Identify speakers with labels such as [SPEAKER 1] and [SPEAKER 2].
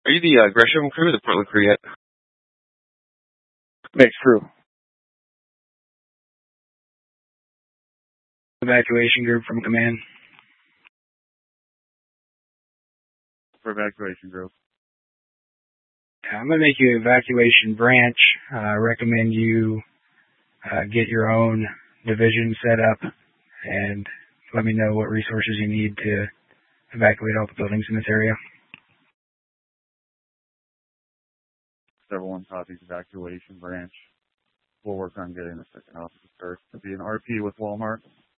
[SPEAKER 1] Are you the Gresham crew or the Portland crew yet?
[SPEAKER 2] Mixed crew.
[SPEAKER 3] Evacuation group from command.
[SPEAKER 4] For evacuation group.
[SPEAKER 3] I'm going to make you evacuation branch. I recommend you get your own division set up and let me know what resources you need to evacuate all the buildings in this area.
[SPEAKER 4] Everyone copies evacuation branch. We'll work on getting the second officer first to be an RP with Walmart.